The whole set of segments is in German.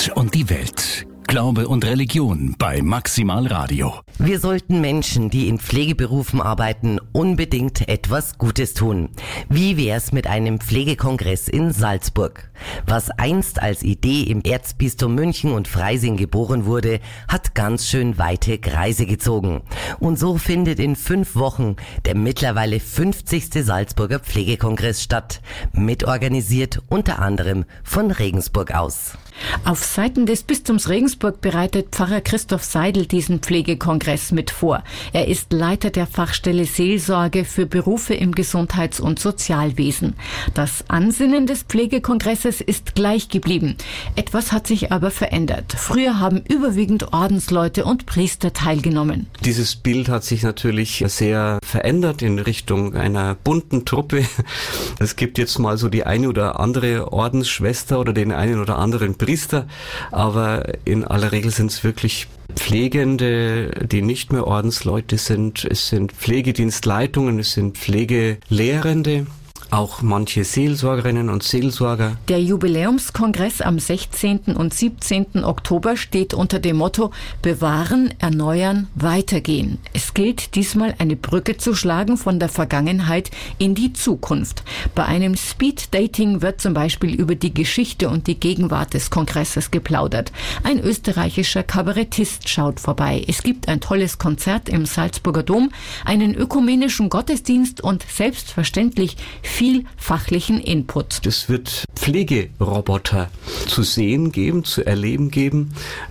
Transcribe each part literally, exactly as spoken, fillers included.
Gott und die Welt. Glaube und Religion bei Maximal Radio. Wir sollten Menschen, die in Pflegeberufen arbeiten, unbedingt etwas Gutes tun. Wie wär's mit einem Pflegekongress in Salzburg? Was einst als Idee im Erzbistum München und Freising geboren wurde, hat ganz schön weite Kreise gezogen. Und so findet in fünf Wochen der mittlerweile fünfzigste Salzburger Pflegekongress statt. Mitorganisiert unter anderem von Regensburg aus. Auf Seiten des Bistums Regensburg bereitet Pfarrer Christoph Seidel diesen Pflegekongress mit vor. Er ist Leiter der Fachstelle Seelsorge für Berufe im Gesundheits- und Sozialwesen. Das Ansinnen des Pflegekongresses ist gleich geblieben. Etwas hat sich aber verändert. Früher haben überwiegend Ordensleute und Priester teilgenommen. Dieses Bild hat sich natürlich sehr verändert in Richtung einer bunten Truppe. Es gibt jetzt mal so die eine oder andere Ordensschwester oder den einen oder anderen Priester, aber in aller Regel sind es wirklich Pflegende, die nicht mehr Ordensleute sind. Es sind Pflegedienstleitungen, es sind Pflegelehrende. Auch manche Seelsorgerinnen und Seelsorger. Der Jubiläumskongress am sechzehnten und siebzehnten Oktober steht unter dem Motto Bewahren, Erneuern, Weitergehen. Es gilt diesmal eine Brücke zu schlagen von der Vergangenheit in die Zukunft. Bei einem Speed-Dating wird zum Beispiel über die Geschichte und die Gegenwart des Kongresses geplaudert. Ein österreichischer Kabarettist schaut vorbei. Es gibt ein tolles Konzert im Salzburger Dom, einen ökumenischen Gottesdienst und selbstverständlich viel viel fachlichen Input. Es wird Pflegeroboter zu sehen geben, zu erleben geben.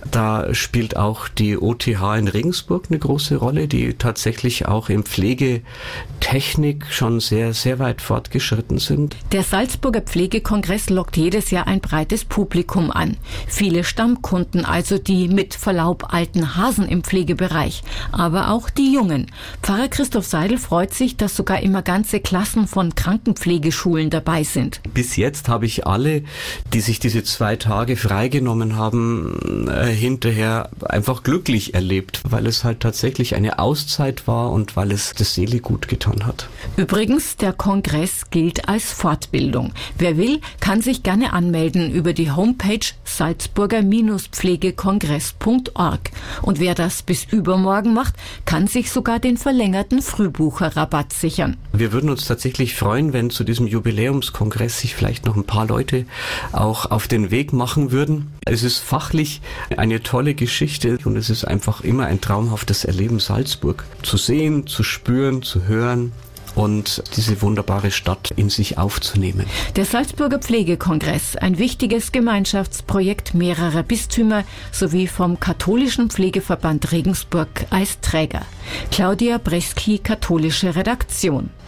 Da spielt auch die O T H in Regensburg eine große Rolle, die tatsächlich auch in Pflegetechnik schon sehr, sehr weit fortgeschritten sind. Der Salzburger Pflegekongress lockt jedes Jahr ein breites Publikum an. Viele Stammkunden, also die mit Verlaub alten Hasen im Pflegebereich, aber auch die Jungen. Pfarrer Christoph Seidel freut sich, dass sogar immer ganze Klassen von Krankenpflegeschulen dabei sind. Bis jetzt habe ich alle, die sich diese zwei Tage freigenommen haben, äh, hinterher einfach glücklich erlebt, weil es halt tatsächlich eine Auszeit war und weil es der Seele gut getan hat. Übrigens, der Kongress gilt als Fortbildung. Wer will, kann sich gerne anmelden über die Homepage salzburger pflegekongress punkt org. Und wer das bis übermorgen macht, kann sich sogar den verlängerten Frühbucherrabatt sichern. Wir würden uns tatsächlich freuen, wenn zu diesem Jubiläumskongress sich vielleicht noch ein paar Leute auch auf den Weg machen würden. Es ist fachlich eine tolle Geschichte und es ist einfach immer ein traumhaftes Erleben, Salzburg zu sehen, zu spüren, zu hören und diese wunderbare Stadt in sich aufzunehmen. Der Salzburger Pflegekongress, ein wichtiges Gemeinschaftsprojekt mehrerer Bistümer sowie vom Katholischen Pflegeverband Regensburg als Träger. Claudia Breski, katholische Redaktion.